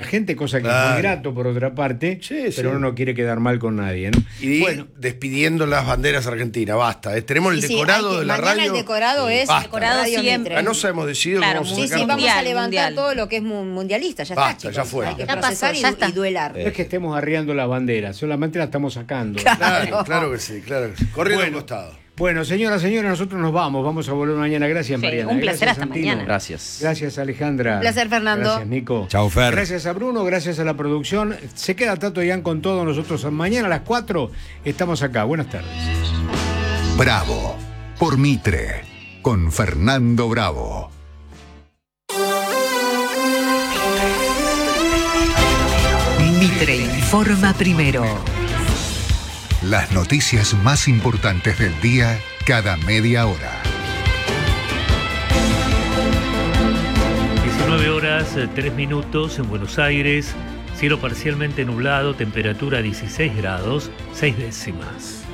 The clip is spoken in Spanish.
gente, cosa que es Claro. muy grato por otra parte, Sí, pero sí. uno no quiere quedar mal con nadie, ¿no? Y Bueno, despidiendo las banderas argentinas, basta. Tenemos el Sí, decorado hay que- de la mañana radio. el decorado es basta. decorado Radio siempre. Mitre. Canosa hemos decidido Claro, que vamos a Sí, sacar. sí, vamos a Mundial, levantar mundial. todo lo que es mundialista. Ya Basta, está, ya chicos. fue. Hay que Ya procesar pasó, ya está. y duelar. no es que estemos arriando la bandera, solamente la estamos sacando. Claro, claro que sí, claro que sí. Corriendo al costado. Bueno, señoras, señores, nosotros nos vamos a volver mañana. Gracias, Sí, Mariana. un placer, Gracias, hasta Santino. mañana. Gracias. Gracias, Alejandra. Un placer, Fernando. Gracias, Nico. Chau, Fer. Gracias a Bruno, gracias a la producción. Se queda Tato Ian con todos nosotros. Mañana a las 4 estamos acá. Buenas tardes. Bravo, por Mitre, con Fernando Bravo. Mitre informa primero. Las noticias más importantes del día cada media hora. 19 horas, 3 minutos en Buenos Aires, cielo parcialmente nublado, temperatura 16 grados, 6 décimas.